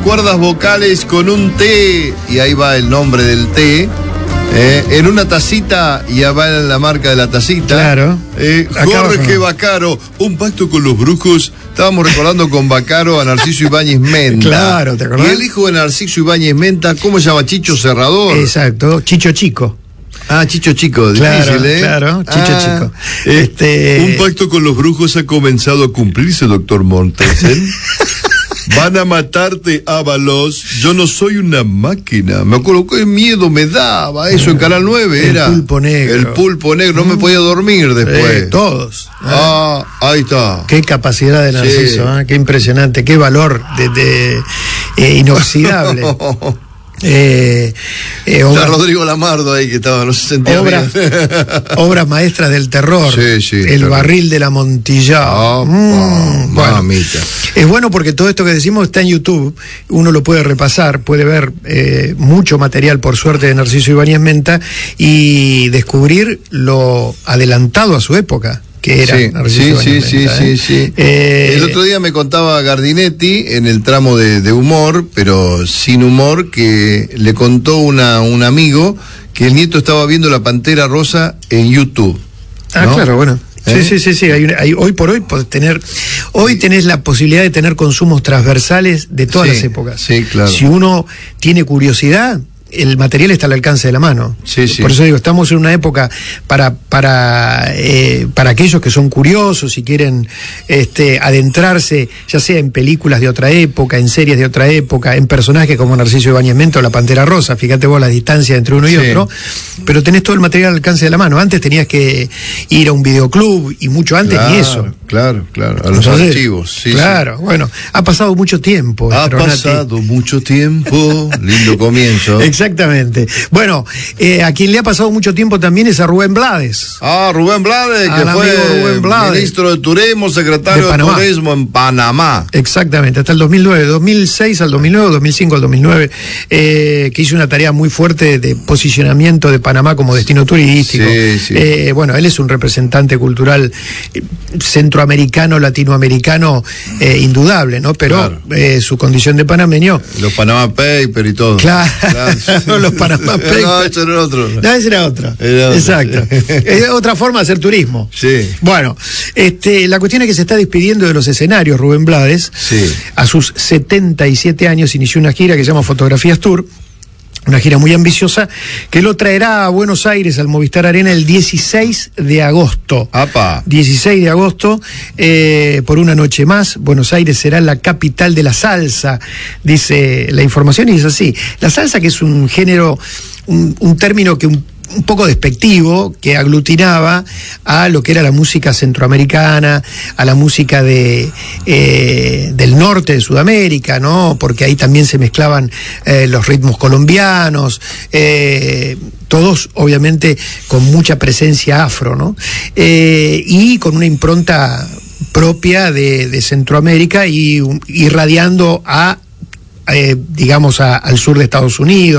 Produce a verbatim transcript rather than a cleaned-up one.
cuerdas vocales con un T, y ahí va el nombre del T. Eh, en una tacita, y va en la marca de la tacita. Claro. Eh, Jorge Vaccaro, un pacto con los brujos. Estábamos recordando con Vaccaro a Narciso Ibáñez Menta. Claro, ¿te acordás? Y el hijo de Narciso Ibáñez Menta, ¿cómo se llama? Chicho Serrador. Exacto, Chicho Chico. Ah, Chicho Chico, claro, difícil, ¿eh? Claro, Chicho ah, Chico. Eh, este... Un pacto con los brujos ha comenzado a cumplirse, doctor Mortensen. Van a matarte, Ábalos. Yo no soy una máquina. Me acuerdo qué miedo me daba eso en Canal nueve. El era pulpo negro. El pulpo negro. No me podía dormir después. Eh, todos. Ah, ahí está. Qué capacidad de Narciso, sí. ¿eh? Qué impresionante. Qué valor de, de eh, inoxidable. Eh, eh, obra, Rodrigo Lamardo ahí que estaba, no se sentía obra, bien. Obras maestras del terror. Sí, sí, El claro. Barril de la Montilla. Oh, mm, oh, bueno, mamita. Es bueno porque todo esto que decimos está en YouTube. Uno lo puede repasar, puede ver eh, mucho material, por suerte, de Narciso Ibáñez Menta y descubrir lo adelantado a su época que era. Sí, Narciso sí, sí, Menta, sí, ¿eh? sí, sí. Eh, El otro día me contaba Gardinetti en el tramo de, de humor, pero sin humor, que le contó una, un amigo que el nieto estaba viendo La Pantera Rosa en YouTube. Ah, ¿no? claro, bueno. ¿Eh? Sí, sí, sí, sí. Hay, hay, hoy por hoy podés tener, hoy tenés la posibilidad de tener consumos transversales de todas sí, las épocas. Sí, claro. Si uno tiene curiosidad, el material está al alcance de la mano. Sí, sí. Por eso digo, estamos en una época para para eh, para aquellos que son curiosos y quieren este, adentrarse, ya sea en películas de otra época, en series de otra época, en personajes como Narciso Ibáñez Menta o La Pantera Rosa. Fíjate vos la distancia entre uno y sí. otro, pero tenés todo el material al alcance de la mano. Antes tenías que ir a un videoclub y mucho antes claro, ni eso. Claro, claro, a los Entonces, archivos. Sí, claro, sí. Bueno, ha pasado mucho tiempo. Ha Stronati. pasado mucho tiempo, lindo comienzo. Exactamente. Bueno, eh, a quien le ha pasado mucho tiempo también es a Rubén Blades. Ah, Rubén Blades, que Al fue Rubén Blades, ministro de Turismo, secretario de, de Turismo en Panamá. Exactamente, hasta el dos mil nueve, dos mil seis al dos mil nueve, dos mil cinco al dos mil nueve, eh, que hizo una tarea muy fuerte de posicionamiento de Panamá como destino turístico. Sí, sí. Eh, bueno, él es un representante cultural eh, centroamericano, latinoamericano, eh, indudable, ¿no? Pero claro. eh, su condición de panameño. Los Panama Papers y todo. Claro, claro. Los Panama Papers. No, eso era otro. No, ese era otro. Era otro. Exacto. Es otra forma de hacer turismo. Sí. Bueno, este, la cuestión es que se está despidiendo de los escenarios Rubén Blades. Sí. A sus setenta y siete años inició una gira que se llama Fotografías Tour. Una gira muy ambiciosa que lo traerá a Buenos Aires al Movistar Arena el dieciséis de agosto. ¡Apa! dieciséis de agosto, eh, por una noche más. Buenos Aires será la capital de la salsa, dice la información, y es así. La salsa, que es un género, un, un término que un un poco despectivo, que aglutinaba a lo que era la música centroamericana, a la música de eh, del norte de Sudamérica, ¿no? Porque ahí también se mezclaban eh, los ritmos colombianos, eh, todos obviamente con mucha presencia afro, ¿no? Eh, y con una impronta propia de, de Centroamérica y irradiando a, eh, digamos, a, al sur de Estados Unidos.